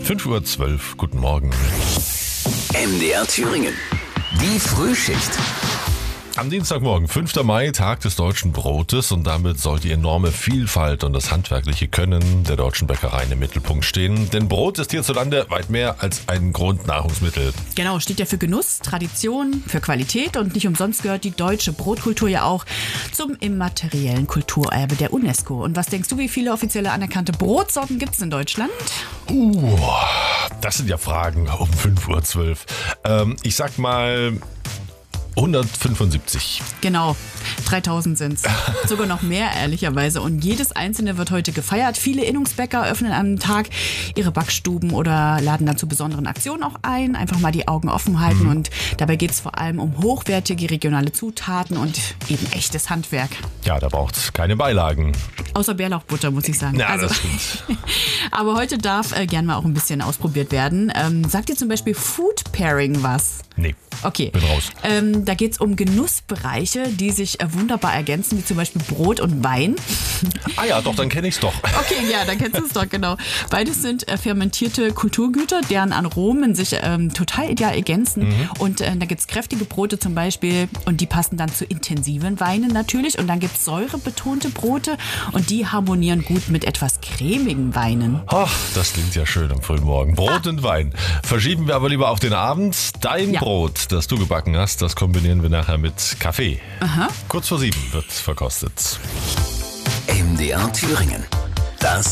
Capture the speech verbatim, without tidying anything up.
fünf Uhr zwölf, guten Morgen. M D R Thüringen, die Frühschicht. Am Dienstagmorgen, fünfter Mai, Tag des deutschen Brotes, und damit soll die enorme Vielfalt und das handwerkliche Können der deutschen Bäckereien im Mittelpunkt stehen. Denn Brot ist hierzulande weit mehr als ein Grundnahrungsmittel. Genau, steht ja für Genuss, Tradition, für Qualität, und nicht umsonst gehört die deutsche Brotkultur ja auch zum immateriellen Kulturerbe der UNESCO. Und was denkst du, wie viele offizielle anerkannte Brotsorten gibt es in Deutschland? Uh, das sind ja Fragen um fünf Uhr zwölf. Ähm, ich sag mal hundertfünfundsiebzig. Genau, dreitausend sind es. Sogar noch mehr, ehrlicherweise. Und jedes einzelne wird heute gefeiert. Viele Innungsbäcker öffnen am Tag ihre Backstuben oder laden dann zu besonderen Aktionen auch ein. Einfach mal die Augen offen halten. Mhm. Und dabei geht es vor allem um hochwertige regionale Zutaten und eben echtes Handwerk. Ja, da braucht es keine Beilagen. Außer Bärlauchbutter, muss ich sagen. Ja, also, das stimmt. Aber heute darf äh, gern mal auch ein bisschen ausprobiert werden. Ähm, sagt dir zum Beispiel Food Pairing was? Nee. Okay. Bin raus. Ähm, da geht es um Genussbereiche, die sich äh, wunderbar ergänzen, wie zum Beispiel Brot und Wein. Ah ja, doch, dann kenne ich es doch. Okay, ja, dann kennst du es doch, genau. Beides sind äh, fermentierte Kulturgüter, deren Aromen sich ähm, total ideal ergänzen. Mhm. Und äh, da gibt es kräftige Brote zum Beispiel, und die passen dann zu intensiven Weinen natürlich. Und dann gibt es säurebetonte Brote, und die harmonieren gut mit etwas cremigen Weinen. Ach, das klingt ja schön am frühen Morgen. Brot ah. und Wein. Verschieben wir aber lieber auf den Abend. Dein ja. Brot, das du gebacken hast, das kombinieren wir nachher mit Kaffee. Aha. Kurz vor sieben wird verkostet. M D R Thüringen. Das